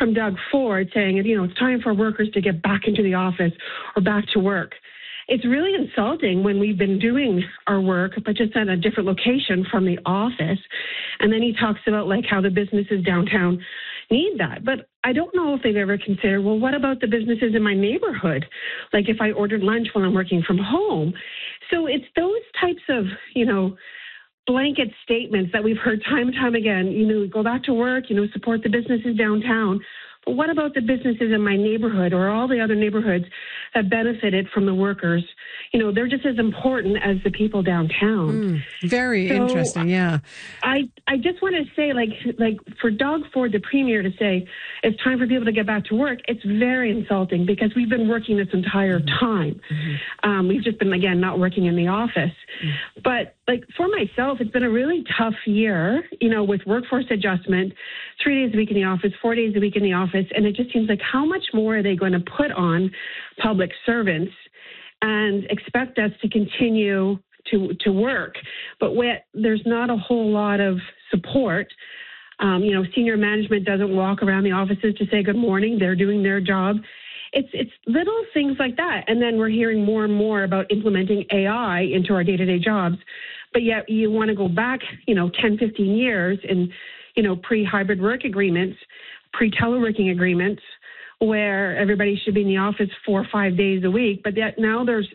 from Doug Ford saying, it's time for workers to get back into the office or back to work. It's really insulting when we've been doing our work, but just at a different location from the office. And then he talks about like how the businesses downtown need that. But I don't know if they've ever considered, well, what about the businesses in my neighborhood? Like if I ordered lunch while I'm working from home. So it's those types of, blanket statements that we've heard time and time again, go back to work, support the businesses downtown. But what about the businesses in my neighborhood or all the other neighborhoods that benefited from the workers? They're just as important as the people downtown. Very interesting, yeah. I just want to say, like for Doug Ford, the premier, to say it's time for people to get back to work, it's very insulting because we've been working this entire time. We've just been, again, not working in the office. But like for myself, it's been a really tough year, with workforce adjustment, 3 days a week in the office, 4 days a week in the office. And it just seems like how much more are they going to put on public servants and expect us to continue to work? But there's not a whole lot of support. Senior management doesn't walk around the offices to say good morning. They're doing their job. It's little things like that. And then we're hearing more and more about implementing AI into our day-to-day jobs. But yet you want to go back, 10, 15 years in, pre-hybrid work agreements, pre-teleworking agreements, where everybody should be in the office 4 or 5 days a week. But yet now there's,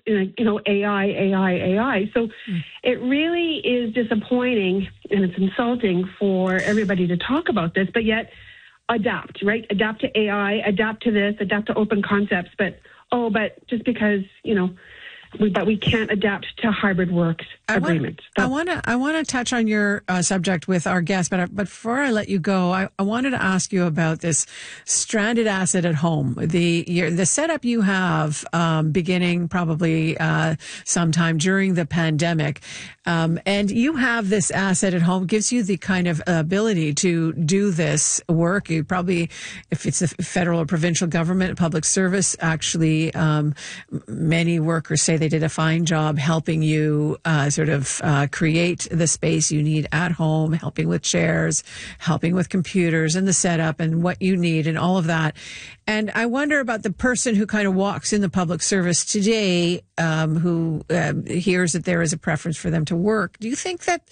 AI. So it really is disappointing and it's insulting for everybody to talk about this, but yet adapt, right? Adapt to AI, adapt to this, adapt to open concepts. But just because, we can't adapt to hybrid works agreements. I want to touch on your subject with our guest, but before I let you go, I wanted to ask you about this stranded asset at home. The setup you have beginning probably sometime during the pandemic, and you have this asset at home, gives you the kind of ability to do this work. You probably, if it's a federal or provincial government, public service, actually, many workers say they did a fine job helping you create the space you need at home, helping with chairs, helping with computers and the setup and what you need and all of that. And I wonder about the person who kind of walks in the public service today, who hears that there is a preference for them to work. Do you think that,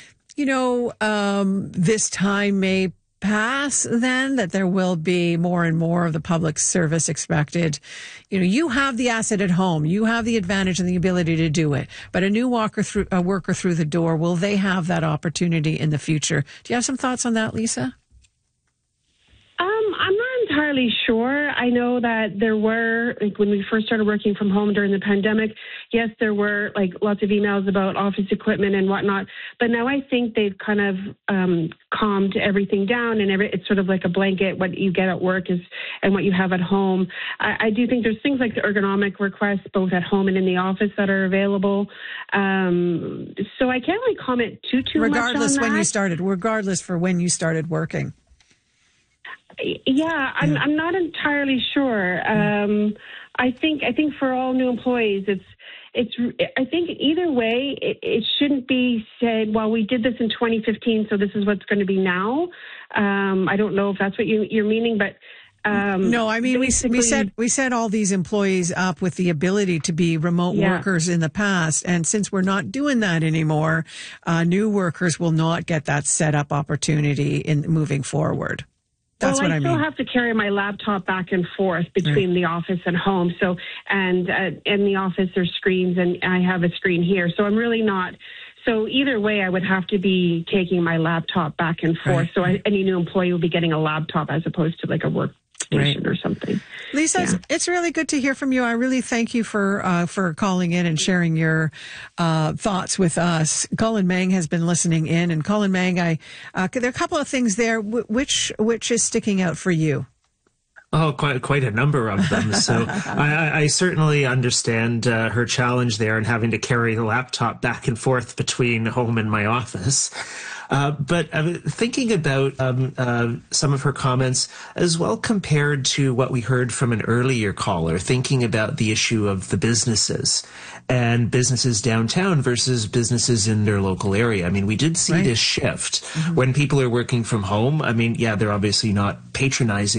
this time may pass then, that there will be more and more of the public service expected? You have the asset at home, you have the advantage and the ability to do it, but a new worker through the door, will they have that opportunity in the future? Do you have some thoughts on that, Lisa? I'm not entirely sure. I know that there were, when we first started working from home during the pandemic, yes, there were lots of emails about office equipment and whatnot. But now I think they've kind of calmed everything down, and it's sort of like a blanket. What you get at work and what you have at home. I do think there's things like the ergonomic requests, both at home and in the office, that are available. So I can't really comment too much on that. Regardless for when you started working. Yeah, I'm not entirely sure. I think for all new employees, I think either way, it shouldn't be said, well, we did this in 2015, so this is what's going to be now. I don't know if that's what you're meaning, but no, I mean, we set all these employees up with the ability to be remote workers in the past. And since we're not doing that anymore, new workers will not get that setup opportunity in moving forward. That's what I mean. I still have to carry my laptop back and forth between the office and home. So, and in the office there's screens, and I have a screen here. So I'm really not. So either way, I would have to be taking my laptop back and forth. So any new employee will be getting a laptop as opposed to like a workstation or something. Lisa, it's really good to hear from you. I really thank you for calling in and sharing your thoughts with us. Colin Mang has been listening in, and Colin Mang, there are a couple of things there. Which is sticking out for you? Oh, quite a number of them. So I certainly understand her challenge there in having to carry the laptop back and forth between home and my office. But thinking about some of her comments as well compared to what we heard from an earlier caller, thinking about the issue of the businesses and businesses downtown versus businesses in their local area. I mean, we did see this shift when people are working from home. I mean, they're obviously not patronizing